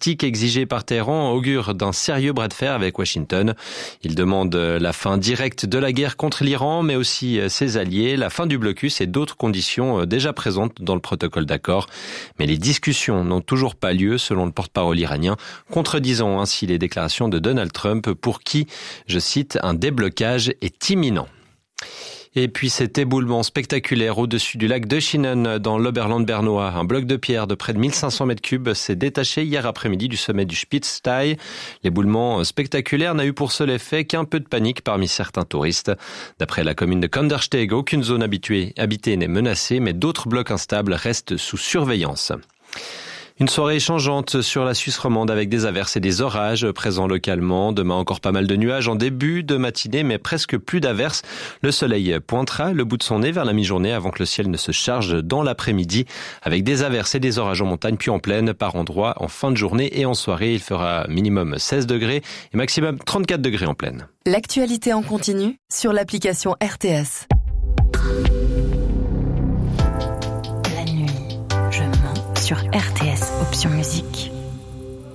arctique exigée par Téhéran augure d'un sérieux bras de fer avec Washington. Il demande la fin directe de la guerre contre l'Iran, mais aussi ses alliés, la fin du blocus et d'autres conditions déjà présentes dans le protocole d'accord. Mais les discussions n'ont toujours pas lieu, selon le porte-parole iranien, contredisant ainsi les déclarations de Donald Trump pour qui, je cite, un déblocage est imminent. Et puis cet éboulement spectaculaire au-dessus du lac de Schinnen dans l'Oberland bernois. Un bloc de pierre de près de 1500 mètres cubes s'est détaché hier après-midi du sommet du Spitzstein. L'éboulement spectaculaire n'a eu pour seul effet qu'un peu de panique parmi certains touristes. D'après la commune de Kandersteg, aucune zone habitée n'est menacée, mais d'autres blocs instables restent sous surveillance. Une soirée changeante sur la Suisse romande avec des averses et des orages présents localement. Demain encore pas mal de nuages en début de matinée, mais presque plus d'averses. Le soleil pointera le bout de son nez vers la mi-journée avant que le ciel ne se charge dans l'après-midi avec des averses et des orages en montagne puis en plaine par endroits en fin de journée et en soirée. Il fera minimum 16 degrés et maximum 34 degrés en plaine. L'actualité en continu sur l'application RTS. La nuit, je mens sur RTS.